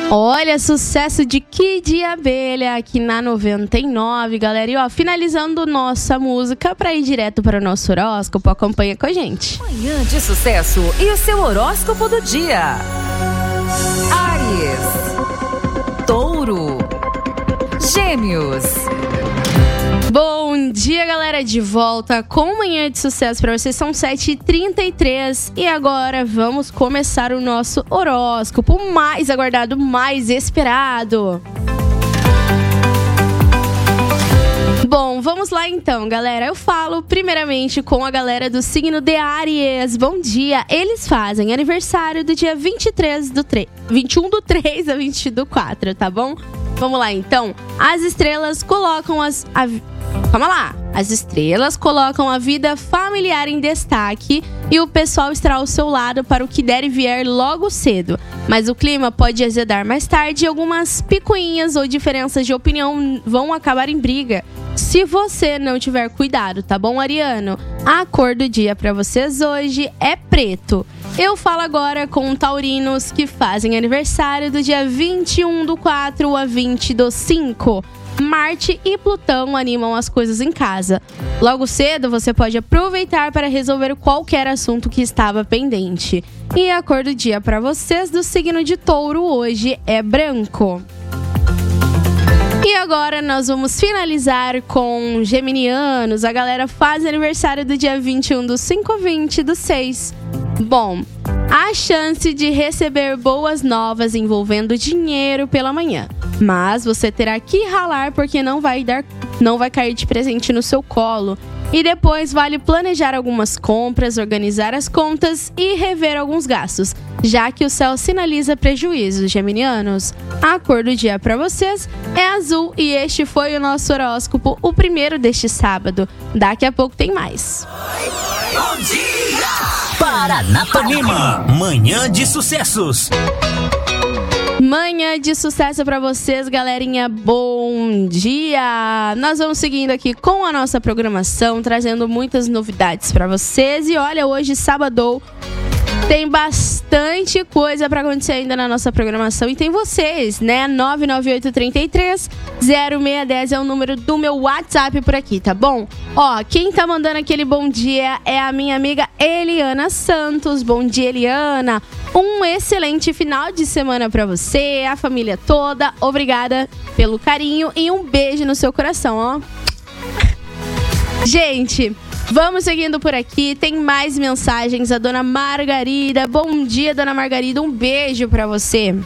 Olha, sucesso de Kid Abelha aqui na 99, galera. E ó, finalizando nossa música pra ir direto para o nosso horóscopo, acompanha com a gente. Manhã de Sucesso e o seu horóscopo do dia. Áries, Touro, Gêmeos. Bom dia, galera, de volta com Manhã de Sucesso para vocês. São 7h33 e agora vamos começar o nosso horóscopo mais aguardado, mais esperado. Bom, vamos lá então, galera. Eu falo primeiramente com a galera do signo de Áries. Bom dia. Eles fazem aniversário do dia 21 do 3 a 20 do 4, tá bom? Vamos lá então. As estrelas colocam Calma lá. As estrelas colocam a vida familiar em destaque e o pessoal estará ao seu lado para o que der e vier logo cedo. Mas o clima pode azedar mais tarde e algumas picuinhas ou diferenças de opinião vão acabar em briga se você não tiver cuidado, tá bom, Ariano? A cor do dia para vocês hoje é preto. Eu falo agora com taurinos que fazem aniversário do dia 21 do 4 a 20 do 5. Marte e Plutão animam as coisas em casa. Logo cedo, você pode aproveitar para resolver qualquer assunto que estava pendente. E a cor do dia para vocês do signo de Touro hoje é branco. E agora nós vamos finalizar com geminianos. A galera faz aniversário do dia 21 do 5 a 20 do 6. Bom, há chance de receber boas novas envolvendo dinheiro pela manhã. Mas você terá que ralar porque não vai cair de presente no seu colo. E depois vale planejar algumas compras, organizar as contas e rever alguns gastos, já que o céu sinaliza prejuízos, geminianos. A cor do dia para vocês é azul e este foi o nosso horóscopo, o primeiro deste sábado. Daqui a pouco tem mais. Bom dia! Paranapanema, Manhã de Sucessos. Manhã de sucesso pra vocês, galerinha. Bom dia! Nós vamos seguindo aqui com a nossa programação, trazendo muitas novidades pra vocês. E olha, hoje, sábado, tem bastante coisa pra acontecer ainda na nossa programação. E tem vocês, né? 99833-0610 é o número do meu WhatsApp por aqui, tá bom? Ó, quem tá mandando aquele bom dia é a minha amiga Eliana Santos. Bom dia, Eliana. Um excelente final de semana pra você, a família toda. Obrigada pelo carinho e um beijo no seu coração, ó. Gente, vamos seguindo por aqui. Tem mais mensagens. A dona Margarida. Bom dia, dona Margarida. Um beijo pra você.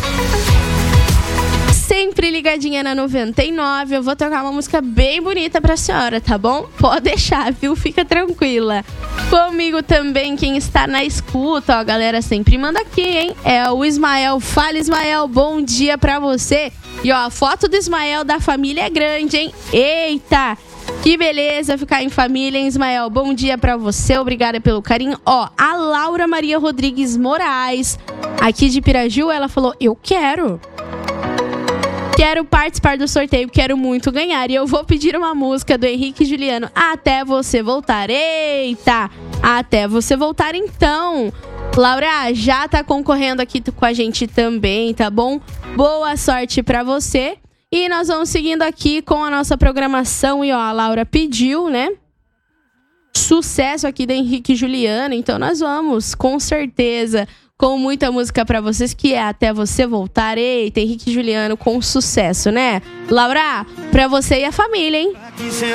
Sempre ligadinha na 99. Eu vou tocar uma música bem bonita pra senhora, tá bom? Pode deixar, viu? Fica tranquila. Comigo também, quem está na escuta, ó, a galera sempre manda aqui, hein? É o Ismael. Fala, Ismael, bom dia pra você. E ó, a foto do Ismael da família é grande, hein? Eita, que beleza ficar em família, hein, Ismael? Bom dia pra você, obrigada pelo carinho. Ó, a Laura Maria Rodrigues Moraes, aqui de Piraju, ela falou, eu quero participar do sorteio, quero muito ganhar. E eu vou pedir uma música do Henrique e Juliano, Até Você Voltar. Eita, até você voltar então. Laura, já tá concorrendo aqui com a gente também, tá bom? Boa sorte pra você. E nós vamos seguindo aqui com a nossa programação. E ó, a Laura pediu, né? Sucesso aqui do Henrique e Juliano. Então nós vamos, com certeza, com muita música pra vocês, que é Até Você Voltar. Eita, Henrique e Juliano com sucesso, né? Laura, pra você e a família, hein?